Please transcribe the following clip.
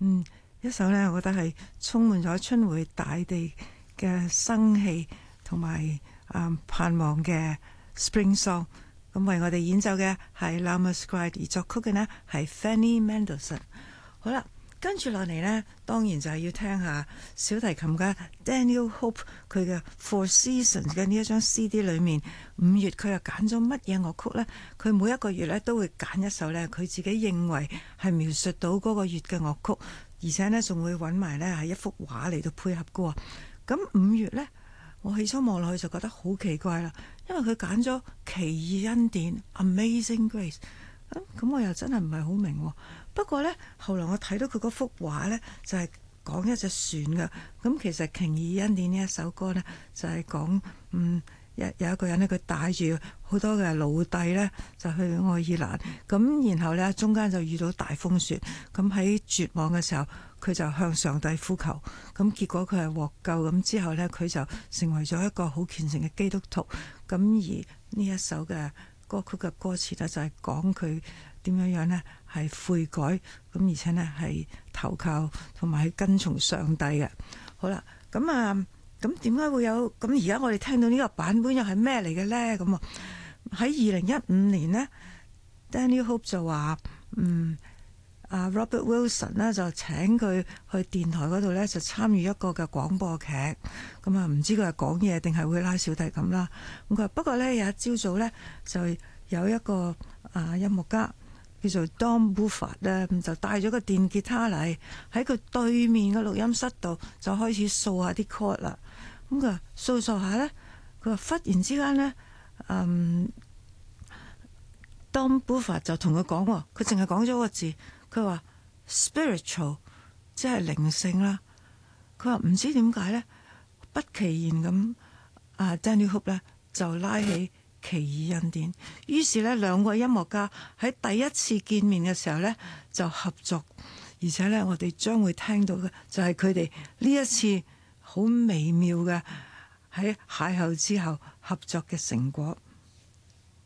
一首呢，我覺得係充滿咗春回大地嘅生氣同埋盼望嘅 Spring Song。咁為我哋演奏嘅係 Lama Scribe， 而作曲嘅呢係 Fanny Mendelssohn。好啦，跟住落嚟呢，當然就係要聽下小提琴嘅 Daniel Hope 佢嘅 Four Seasons 嘅呢一張 CD 裏面，5月佢又揀咗乜嘢樂曲呢？佢每一個月呢都會揀一首呢，佢自己認為係描述到嗰個月嘅樂曲，而且呢仲會揾埋呢係一幅畫嚟到配合嘅。咁5月呢，我起初望落去就覺得好奇怪啦，因為佢揀咗奇異恩典 Amazing Grace。咁我又真係唔係好明。不過呢，後來我睇到佢嗰幅畫呢，就係講一隻船嘅。咁其實《奇異恩典》呢一首歌呢，就係講有一個人呢，佢帶住好多嘅奴隸呢，就去愛爾蘭。咁然後呢，中間就遇到大風雪。咁喺絕望嘅時候，佢就向上帝呼求。咁結果佢係獲救。咁之後呢，佢就成為咗一個好虔誠嘅基督徒。咁而呢一首嘅歌曲嘅歌詞呢，就係講佢點樣呢係悔改，咁而且呢係投靠同埋去跟從上帝嘅。好啦，咁點解會有？咁而家我哋聽到呢個版本又係咩嚟嘅呢？咁喺2015年呢 Daniel Hope 就話Robert Wilson 呢就請佢去電台嗰度呢，就參與一個嘅廣播劇。咁唔知佢係講嘢定係會拉小提琴啦。咁佢話不過呢，有一朝早呢，就有一個音樂家叫做 Don Bufford 咧，就帶咗個電吉他嚟喺佢對面嘅錄音室度，就開始掃下啲 chord 啦。咁佢話掃下呢，佢話忽然之間呢Don Bufford 就同佢講，佢淨係講咗個字，佢話 spiritual， 即係靈性啦。佢話唔知點解呢，不其然咁Daniel Hope 呢就拉起奇異恩典，於是呢兩個音樂家喺第一次見面嘅時候呢就合作，而且呢，我哋將會聽到嘅就係佢哋呢一次好微妙嘅喺邂逅之後合作嘅成果。